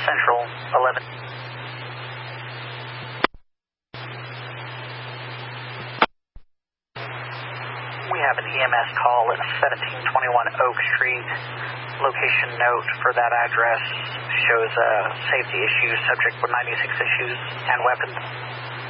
Central 11. We have an EMS call at 1721 Oak Street. Location note for that address shows a safety issue, subject with 96 issues and weapons.